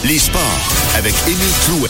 Les sports avec Émile Clouet.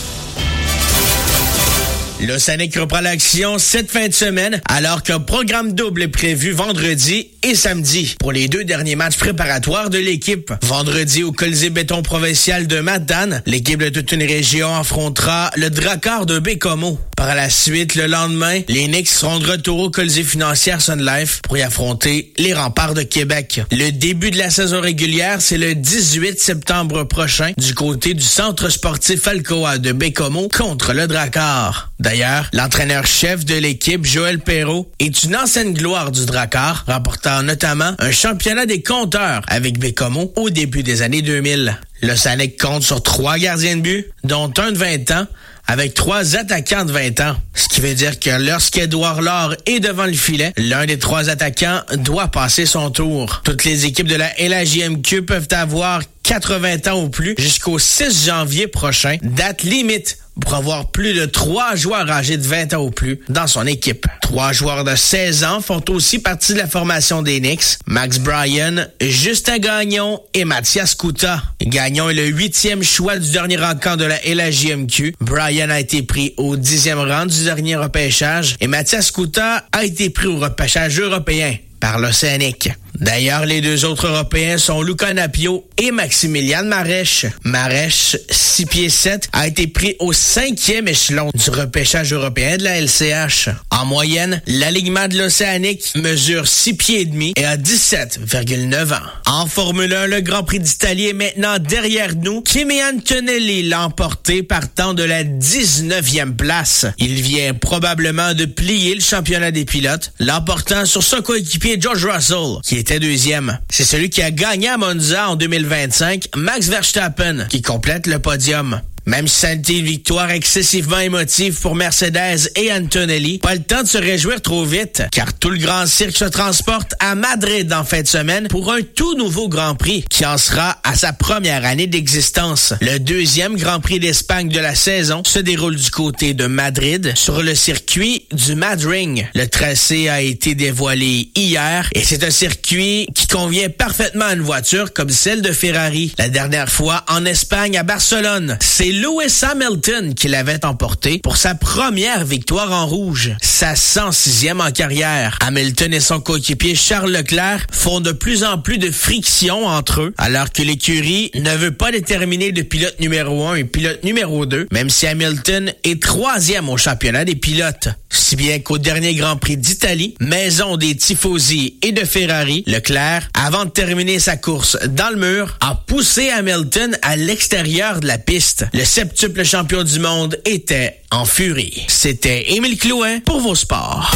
L'Océanic reprend l'action cette fin de semaine, alors qu'un programme double est prévu vendredi et samedi pour les 2 derniers matchs préparatoires de l'équipe. Vendredi au Colisée Béton Provincial de Matane, l'équipe de toute une région affrontera le Drakkar de Baie-Comeau. Par la suite, le lendemain, les Knicks seront de retour au Colisée Financière Sun Life pour y affronter les Remparts de Québec. Le début de la saison régulière, c'est le 18 septembre prochain du côté du Centre sportif Alcoa de Baie-Comeau contre le Drakkar. D'ailleurs, l'entraîneur-chef de l'équipe, Joël Perreault, est une ancienne gloire du Drakkar, remportant notamment un championnat des compteurs avec Baie-Comeau au début des années 2000. L'Océanic compte sur 3 gardiens de but, dont un de 20 ans, avec 3 attaquants de 20 ans. Ce qui veut dire que lorsqu'Édouard Laure est devant le filet, l'un des 3 attaquants doit passer son tour. Toutes les équipes de la LHJMQ peuvent avoir 80 ans ou plus jusqu'au 6 janvier prochain, date limite pour avoir plus de 3 joueurs âgés de 20 ans ou plus dans son équipe. 3 joueurs de 16 ans font aussi partie de la formation des Knicks. Max Bryan, Justin Gagnon et Mathias Couta. Gagnon est le 8e choix du dernier encamp de la LHJMQ. Bryan a été pris au 10e rang du dernier repêchage et Mathias Couta a été pris au repêchage européen par l'Océanic. D'ailleurs, les 2 autres Européens sont Luca Napio et Maximilian Marèche. Marèche, 6 pieds 7, a été pris au 5e échelon du repêchage européen de la LCH. En moyenne, l'alignement de l'Océanic mesure 6 pieds et demi et a 17,9 ans. En Formule 1, le Grand Prix d'Italie est maintenant derrière nous. Kimi Antonelli l'a emporté partant de la 19e place. Il vient probablement de plier le championnat des pilotes, l'emportant sur son coéquipier George Russell, qui était 2e. C'est celui qui a gagné à Monza en 2025, Max Verstappen, qui complète le podium. Même si ça a été une victoire excessivement émotive pour Mercedes et Antonelli, pas le temps de se réjouir trop vite, car tout le grand cirque se transporte à Madrid en fin de semaine pour un tout nouveau Grand Prix qui en sera à sa première année d'existence. Le 2e Grand Prix d'Espagne de la saison se déroule du côté de Madrid sur le circuit du Mad Ring. Le tracé a été dévoilé hier et c'est un circuit qui convient parfaitement à une voiture comme celle de Ferrari. La dernière fois en Espagne à Barcelone, c'est Lewis Hamilton qui l'avait emporté pour sa première victoire en rouge, sa 106e en carrière. Hamilton et son coéquipier Charles Leclerc font de plus en plus de friction entre eux, alors que l'écurie ne veut pas déterminer de pilote numéro 1 et pilote numéro 2, même si Hamilton est 3e au championnat des pilotes. Si bien qu'au dernier Grand Prix d'Italie, maison des tifosi et de Ferrari, Leclerc, avant de terminer sa course dans le mur, a poussé Hamilton à l'extérieur de la piste. Le septuple champion du monde était en furie. C'était Émile Clouet pour vos sports.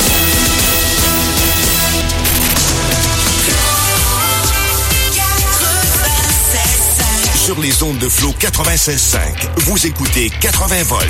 Sur les ondes de Flow 96.5, vous écoutez 80 volts.